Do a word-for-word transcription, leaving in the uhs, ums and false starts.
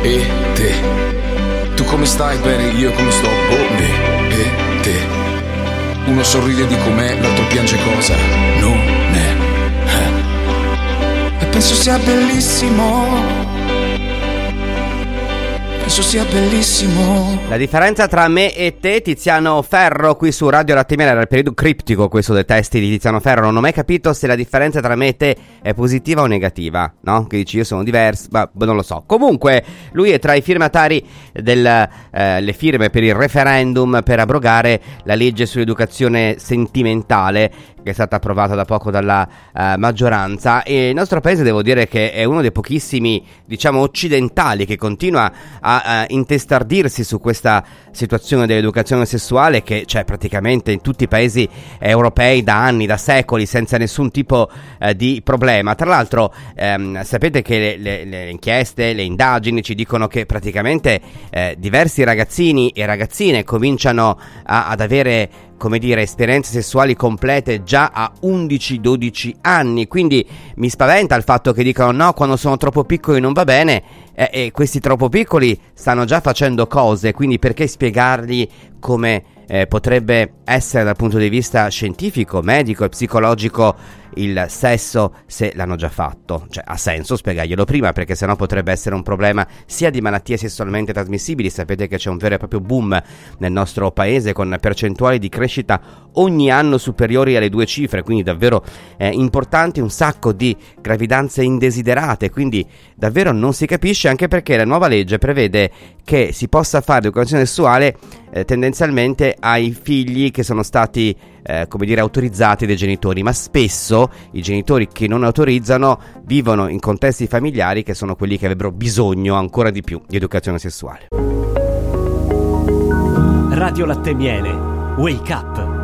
e te. Tu come stai, Perry? Io come sto? Boh, me e te. Uno sorride di com'è, l'altro piange cosa non è. Eh. E penso sia bellissimo. Penso sia bellissimo. La differenza tra me e te, Tiziano Ferro, qui su Radio Latte Miele. Era il periodo criptico questo dei testi di Tiziano Ferro. Non ho mai capito se la differenza tra me e te è positiva o negativa, no? Che dici io sono diverso, ma non lo so. Comunque lui è tra i firmatari delle eh, firme per il referendum per abrogare la legge sull'educazione sentimentale, che è stata approvata da poco dalla uh, maggioranza. E il nostro paese, devo dire che è uno dei pochissimi, diciamo, occidentali che continua a uh, intestardirsi su questa situazione dell'educazione sessuale, che c'è praticamente in tutti i paesi europei da anni, da secoli, senza nessun tipo uh, di problema. Tra l'altro um, sapete che le, le, le inchieste, le indagini ci dicono che praticamente uh, diversi ragazzini e ragazzine cominciano a, ad avere, come dire, esperienze sessuali complete già a undici dodici anni. Quindi mi spaventa il fatto che dicano no, quando sono troppo piccoli non va bene, eh, e questi troppo piccoli stanno già facendo cose, quindi perché spiegargli come eh, potrebbe essere dal punto di vista scientifico, medico e psicologico il sesso se l'hanno già fatto? Cioè ha senso spiegarglielo prima, perché sennò potrebbe essere un problema sia di malattie sessualmente trasmissibili. Sapete che c'è un vero e proprio boom nel nostro paese con percentuali di crescita ogni anno superiori alle due cifre, quindi davvero eh, importanti, un sacco di gravidanze indesiderate, quindi davvero non si capisce, anche perché la nuova legge prevede che si possa fare educazione sessuale eh, tendenzialmente ai figli che sono stati eh, come dire autorizzati dai genitori, ma spesso i genitori che non autorizzano vivono in contesti familiari che sono quelli che avrebbero bisogno ancora di più di educazione sessuale. Radio Latte Miele, Wake Up.